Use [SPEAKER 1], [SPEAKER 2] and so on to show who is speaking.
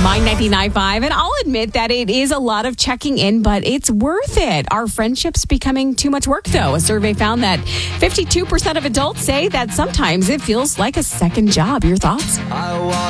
[SPEAKER 1] My 99.5, and I'll admit that it is a lot of checking in, but it's worth it. Are friendships becoming too much work, though? A survey found that 52% of adults say that sometimes it feels like a second job. Your thoughts?